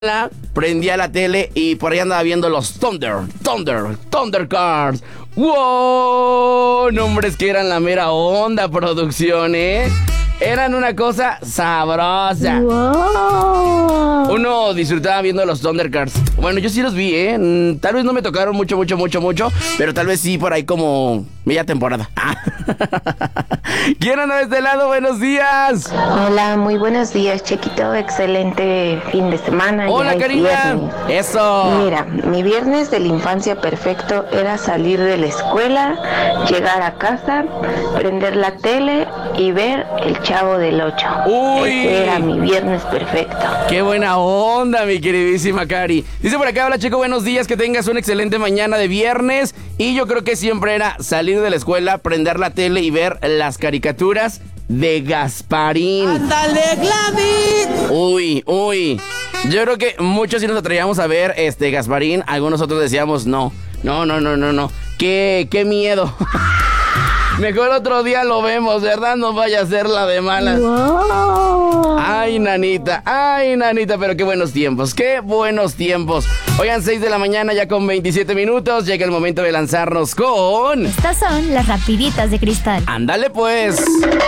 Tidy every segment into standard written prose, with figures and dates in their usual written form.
prendía la tele y por ahí andaba viendo los Thundercars. ¡Wow! Nombres que eran la mera onda, producción, ¿eh? Eran una cosa sabrosa. ¡Wow! Uno disfrutaba viendo los Thundercars. Bueno, yo sí los vi, ¿eh? Tal vez no me tocaron mucho, pero tal vez sí por ahí como media temporada. ¿Quién anda de este lado? ¡Buenos días! Hola, muy buenos días, Chiquito. Excelente fin de semana. Hola, Karina. Eso. Mira, mi viernes de la infancia perfecto era salir de la escuela, llegar a casa, prender la tele y ver El Chavo del Ocho. ¡Uy! Ese era mi viernes perfecto. ¡Qué buena onda, mi queridísima Cari! Dice por acá, hola, chico, buenos días, que tengas una excelente mañana de viernes. Y yo creo que siempre era salir de la escuela, prender la tele y ver las caricaturas de Gasparín. ¡Ándale, Gladys! Uy. Yo creo que muchos sí nos atrevíamos a ver Gasparín. Algunos otros decíamos no. ¡Qué miedo! Mejor otro día lo vemos, ¿verdad? No vaya a ser la de malas. Wow. Ay, nanita, pero qué buenos tiempos. Oigan, 6 de la mañana ya con 27 minutos. Llega el momento de lanzarnos con... Estas son las rapiditas de Cristal. Ándale pues.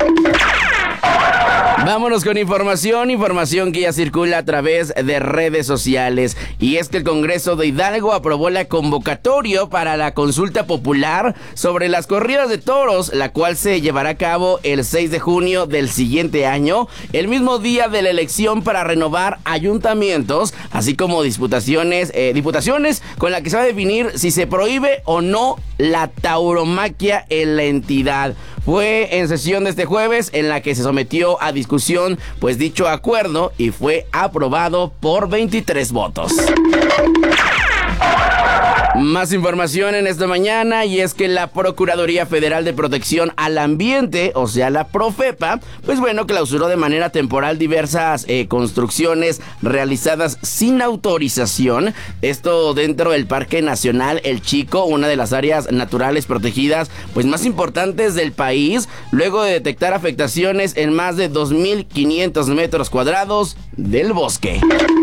Vámonos con información que ya circula a través de redes sociales. Y es que el Congreso de Hidalgo aprobó la convocatoria para la consulta popular sobre las corridas de toros, la cual se llevará a cabo el 6 de junio del siguiente año, el mismo día de la elección para renovar ayuntamientos, así como diputaciones con la que se va a definir si se prohíbe o no la tauromaquia en la entidad. Fue en sesión de este jueves en la que se sometió a discusión pues dicho acuerdo y fue aprobado por 23 votos. Más información en esta mañana, y es que la Procuraduría Federal de Protección al Ambiente, o sea la Profepa, pues bueno, clausuró de manera temporal diversas construcciones realizadas sin autorización. Esto dentro del Parque Nacional El Chico, una de las áreas naturales protegidas pues más importantes del país, luego de detectar afectaciones en más de 2.500 metros cuadrados del bosque.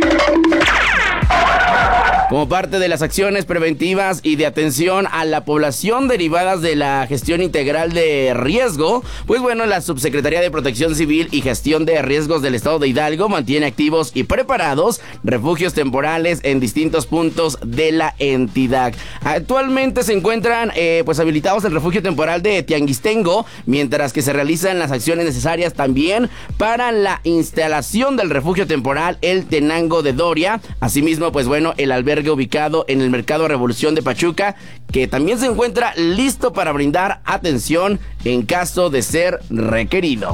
Como parte de las acciones preventivas y de atención a la población derivadas de la gestión integral de riesgo, pues bueno, la Subsecretaría de Protección Civil y Gestión de Riesgos del Estado de Hidalgo mantiene activos y preparados refugios temporales en distintos puntos de la entidad. Actualmente se encuentran pues habilitados el refugio temporal de Tianguistengo, mientras que se realizan las acciones necesarias también para la instalación del refugio temporal El Tenango de Doria. Asimismo, pues bueno, el albergue ubicado en el Mercado Revolución de Pachuca, que también se encuentra listo para brindar atención en caso de ser requerido.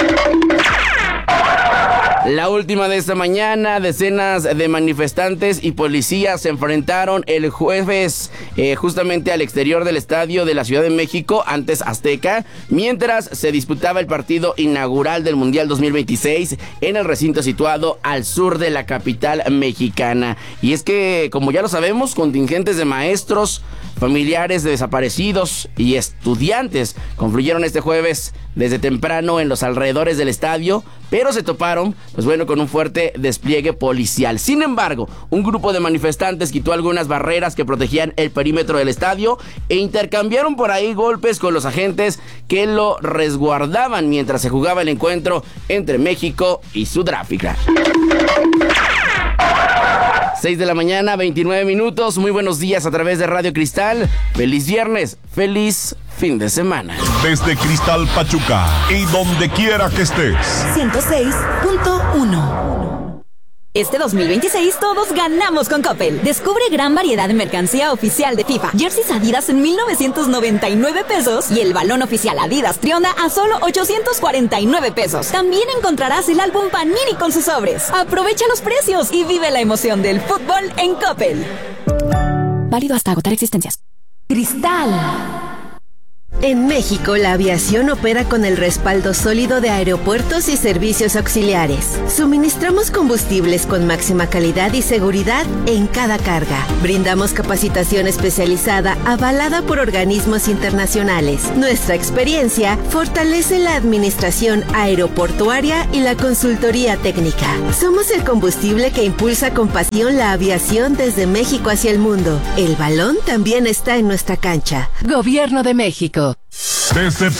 La última de esta mañana, decenas de manifestantes y policías se enfrentaron el jueves justamente al exterior del estadio de la Ciudad de México, antes Azteca, mientras se disputaba el partido inaugural del Mundial 2026 en el recinto situado al sur de la capital mexicana. Y es que, como ya lo sabemos, contingentes de maestros, familiares de desaparecidos y estudiantes confluyeron este jueves desde temprano en los alrededores del estadio, pero se toparon, pues bueno, con un fuerte despliegue policial. Sin embargo, un grupo de manifestantes quitó algunas barreras que protegían el perímetro del estadio e intercambiaron por ahí golpes con los agentes que lo resguardaban mientras se jugaba el encuentro entre México y Sudáfrica. 6 de la mañana, 29 minutos. Muy buenos días a través de Radio Cristal. Feliz viernes, feliz fin de semana. Desde Cristal Pachuca y donde quiera que estés. 106.1. Este 2026 todos ganamos con Coppel. Descubre gran variedad de mercancía oficial de FIFA. Jerseys Adidas en 1,999 pesos y el balón oficial Adidas Trionda a solo 849 pesos. También encontrarás el álbum Panini con sus sobres. Aprovecha los precios y vive la emoción del fútbol en Coppel. Válido hasta agotar existencias. Cristal. En México, la aviación opera con el respaldo sólido de aeropuertos y servicios auxiliares. Suministramos combustibles con máxima calidad y seguridad en cada carga. Brindamos capacitación especializada avalada por organismos internacionales. Nuestra experiencia fortalece la administración aeroportuaria y la consultoría técnica. Somos el combustible que impulsa con pasión la aviación desde México hacia el mundo. El balón también está en nuestra cancha. Gobierno de México. Desde